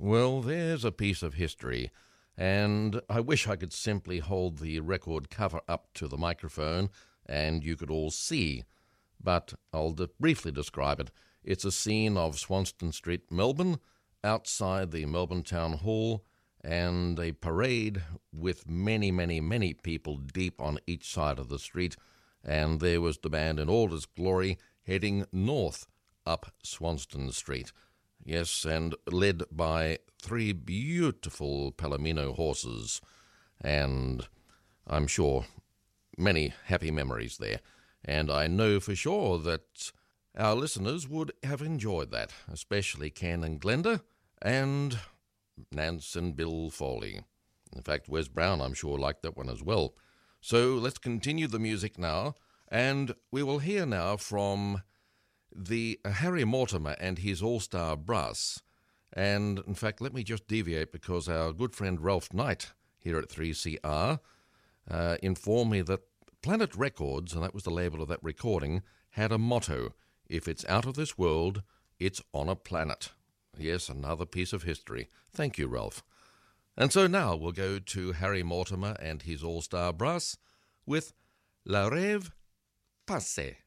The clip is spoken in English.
Well, there's a piece of history, and I wish I could simply hold the record cover up to the microphone and you could all see, but I'll briefly describe it. It's a scene of Swanston Street, Melbourne, outside the Melbourne Town Hall, and a parade with many, many, many people deep on each side of the street, and there was the band in all its glory heading north up Swanston Street. Yes, and led by 3 beautiful Palomino horses, and I'm sure many happy memories there. And I know for sure that our listeners would have enjoyed that, especially Ken and Glenda, and Nance and Bill Foley. In fact, Wes Brown, I'm sure, liked that one as well. So let's continue the music now, and we will hear now from the Harry Mortimer and his All-Star Brass. And, in fact, let me just deviate because our good friend Ralph Knight here at 3CR informed me that Planet Records, and that was the label of that recording, had a motto: if it's out of this world, it's on a planet. Yes, another piece of history. Thank you, Ralph. And so now we'll go to Harry Mortimer and his All-Star Brass with La Rêve Passée.